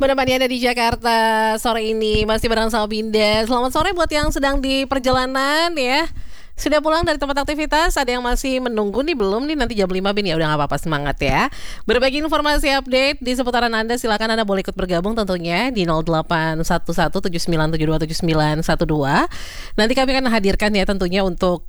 Menemani Anda di Jakarta sore ini masih bareng sama Binda. Selamat sore buat yang sedang di perjalanan ya. Sudah pulang dari tempat aktivitas, ada yang masih menunggu nih belum nih nanti jam 5 Bin ya udah gak apa-apa, semangat ya. Berbagi informasi update di seputaran Anda, silakan Anda boleh ikut bergabung tentunya di 081179727912. Nanti kami akan hadirkan ya tentunya untuk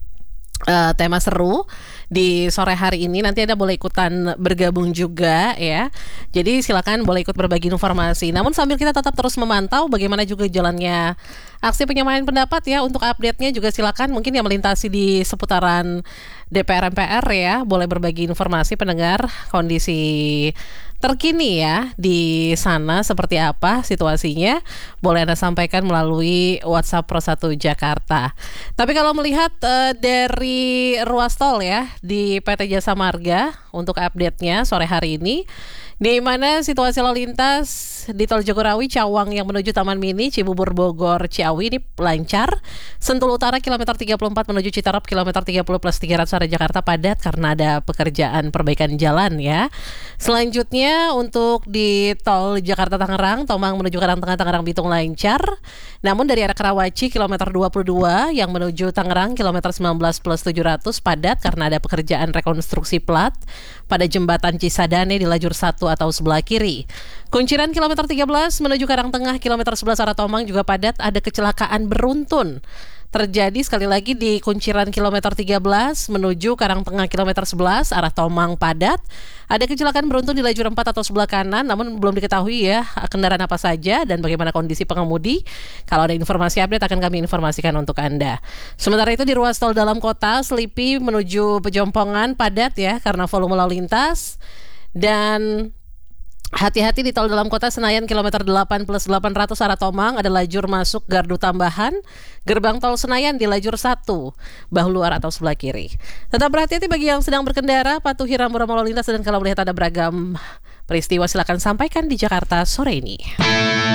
tema seru di sore hari ini. Nanti Anda boleh ikutan bergabung juga ya. Jadi silakan boleh ikut berbagi informasi. Namun sambil kita tetap terus memantau bagaimana juga jalannya aksi penyampaian pendapat ya. Untuk update-nya juga silakan mungkin yang melintasi di seputaran DPR MPR ya, boleh berbagi informasi pendengar kondisi terkini ya di sana seperti apa situasinya, boleh Anda sampaikan melalui WhatsApp Pro 1 Jakarta. Tapi kalau melihat dari ruas tol ya di PT Jasa Marga untuk update-nya sore hari ini, di mana situasi lalu lintas di Tol Jagorawi Cawang yang menuju Taman Mini Cibubur Bogor Ciawi ini lancar. Sentul Utara kilometer 34 menuju Citarap kilometer 30+300 arah Jakarta padat karena ada pekerjaan perbaikan jalan ya. Selanjutnya untuk di Tol Jakarta Tangerang Tomang menuju Karangtengah Tangerang Bitung lancar. Namun dari arah Karawaci kilometer 22 yang menuju Tangerang kilometer 19+700 padat karena ada pekerjaan rekonstruksi plat pada jembatan Cisadane di lajur 1 atau sebelah kiri. Kunciran kilometer 13 menuju Karangtengah kilometer 11 arah Tomang juga padat, ada kecelakaan beruntun terjadi sekali lagi di kunciran kilometer 13 menuju Karangtengah kilometer 11 arah Tomang padat. Ada kecelakaan beruntun di lajur 4 atau sebelah kanan, namun belum diketahui ya kendaraan apa saja dan bagaimana kondisi pengemudi. Kalau ada informasi update akan kami informasikan untuk Anda. Sementara itu di ruas tol dalam kota Selipi menuju Pejompongan padat ya karena volume lalu lintas. Dan hati-hati di tol dalam kota Senayan kilometer 8+800 arah Tomang, ada lajur masuk gardu tambahan. Gerbang tol Senayan di lajur 1 bahu luar atau sebelah kiri. Tetap berhati-hati bagi yang sedang berkendara, patuhi rambu-rambu lalu lintas, dan kalau melihat ada beragam peristiwa silakan sampaikan di Jakarta sore ini.